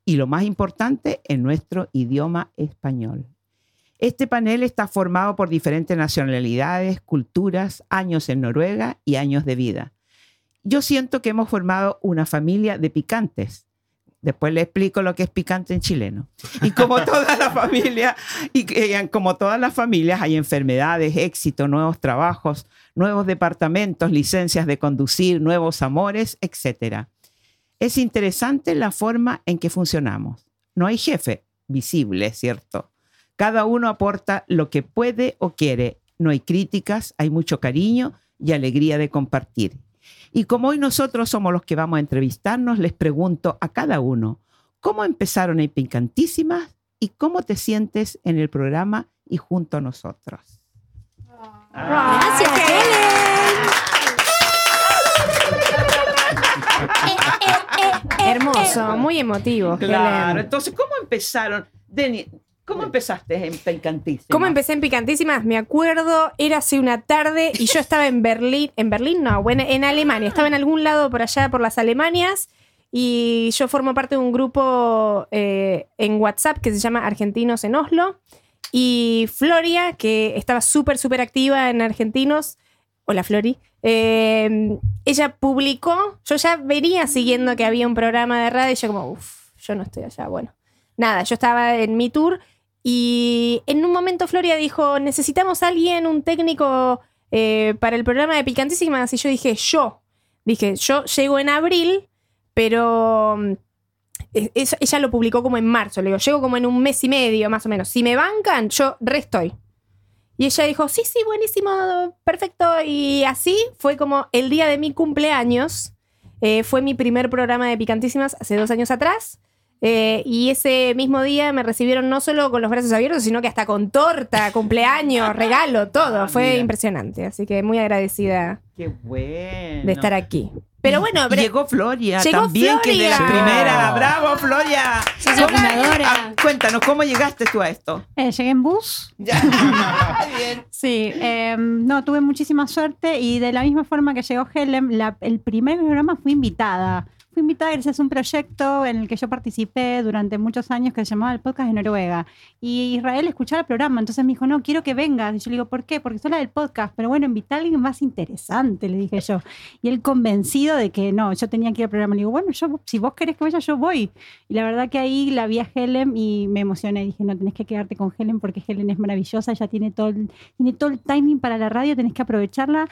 y lo más importante, en nuestro idioma español. Este panel está formado por diferentes nacionalidades, culturas, años en Noruega y años de vida. Yo siento que hemos formado una familia de picantes. Después le explico lo que es picante en chileno. Y como todas las familias, hay enfermedades, éxito, nuevos trabajos, nuevos departamentos, licencias de conducir, nuevos amores, etc. Es interesante la forma en que funcionamos. No hay jefe visible, ¿cierto? Cada uno aporta lo que puede o quiere. No hay críticas, hay mucho cariño y alegría de compartir. Y como hoy nosotros somos los que vamos a entrevistarnos, les pregunto a cada uno, ¿cómo empezaron en Picantísimas y cómo te sientes en el programa y junto a nosotros? Gracias, Helen. Hermoso, muy emotivo. Claro, Helen. entonces, ¿cómo empezaron? Deni, ¿cómo empezaste en Picantísimas? ¿Cómo empecé en Picantísimas? Me acuerdo, era hace una tarde y yo estaba en Berlín. ¿En Berlín? No, bueno, en Alemania. Estaba en algún lado por allá, por las Alemanias. Y yo formo parte de un grupo en WhatsApp que se llama Argentinos en Oslo. Y Floria, que estaba súper activa en Argentinos. Hola, Flori. Ella publicó, yo ya venía siguiendo que había un programa de radio y yo como, yo no estoy allá. Bueno, nada, yo estaba en mi tour y en un momento Floria dijo, necesitamos a alguien, un técnico para el programa de Picantísimas. Y yo dije, yo llego en abril, pero ella lo publicó como en marzo. Le digo, llego como en un mes y medio más o menos. Si me bancan, yo estoy. Y ella dijo, sí, buenísimo, perfecto. Y así fue como el día de mi cumpleaños. Fue mi primer programa de Picantísimas hace 2 años atrás. Y ese mismo día me recibieron no solo con los brazos abiertos, sino que hasta con torta, cumpleaños, regalo, todo. Fue impresionante. Así que muy agradecida Qué bueno. de estar aquí. Pero bueno, y llegó Floria también, Floria. que de la primera. ¡Bravo, Floria! Sos la fundadora. Cuéntanos, ¿cómo llegaste tú a esto? Llegué en bus. Ya. Bien. Sí, no, tuve muchísima suerte y de la misma forma que llegó Helen, el primer programa fui invitada. Fui invitada gracias a un proyecto en el que yo participé durante muchos años que se llamaba el Podcast de Noruega. Y Israel escuchaba el programa, entonces me dijo, no, quiero que vengas. Y yo le digo, ¿por qué? Porque soy la del podcast, pero bueno, invita a alguien más interesante, le dije yo. Y él convencido de que no, yo tenía que ir al programa. Le digo, bueno, si vos querés que vaya, yo voy. Y la verdad que ahí la vi a Helen y me emocioné. Dije, no, tenés que quedarte con Helen porque Helen es maravillosa, ella tiene todo el timing para la radio, tenés que aprovecharla.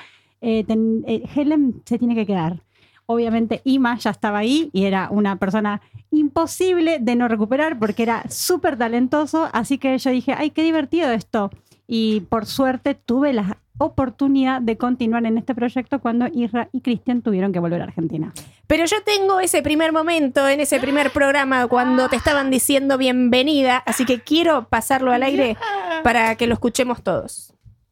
Helen se tiene que quedar. Obviamente Ima ya estaba ahí y era una persona imposible de no recuperar porque era súper talentoso, así que yo dije, ¡ay, qué divertido esto! Y por suerte tuve la oportunidad de continuar en este proyecto cuando Isra y Cristian tuvieron que volver a Argentina. Pero yo tengo ese primer momento en ese primer programa cuando te estaban diciendo bienvenida, así que quiero pasarlo al aire para que lo escuchemos todos.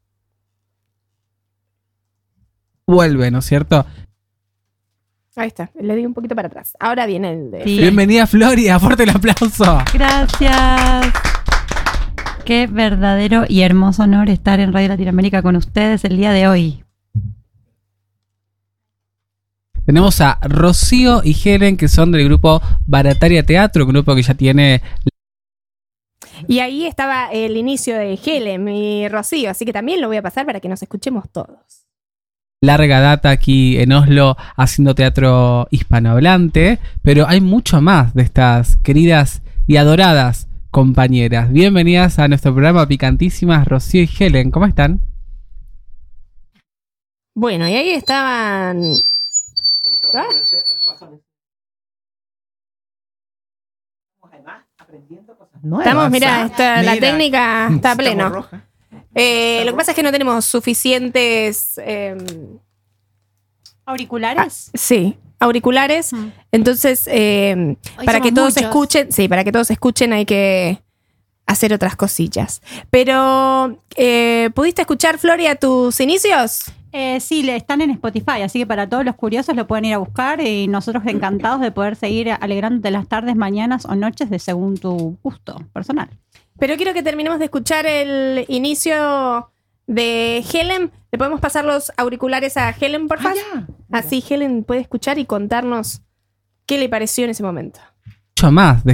Vuelve, ¿no es cierto? Ahí está, le di un poquito para atrás. Ahora viene el de... Sí. Bienvenida, Floria, fuerte el aplauso. Gracias. Qué verdadero y hermoso honor estar en Radio Latinoamérica con ustedes el día de hoy. Tenemos a Rocío y Helen, que son del grupo Barataria Teatro, un grupo que ya tiene... Y ahí estaba el inicio de Helen y Rocío, así que también lo voy a pasar para que nos escuchemos todos. Larga data aquí en Oslo haciendo teatro hispanohablante, pero hay mucho más de estas queridas y adoradas compañeras. Bienvenidas a nuestro programa Picantísimas, Rocío y Helen. ¿Cómo están? Bueno, y ahí estaban... ¿Ah? Estamos, mirá, la técnica está a pleno. Lo que pasa es que no tenemos suficientes... ¿Auriculares? Sí, auriculares. Entonces, para que todos escuchen, sí, para que todos escuchen hay que hacer otras cosillas. Pero, ¿pudiste escuchar, Floria, tus inicios? Sí, están en Spotify, así que para todos los curiosos lo pueden ir a buscar y nosotros encantados de poder seguir alegrándote las tardes, mañanas o noches de según tu gusto personal. Pero quiero que terminemos de escuchar el inicio de Helen. ¿Le podemos pasar los auriculares a Helen, por favor? Así Helen puede escuchar y contarnos qué le pareció en ese momento. Mucho más de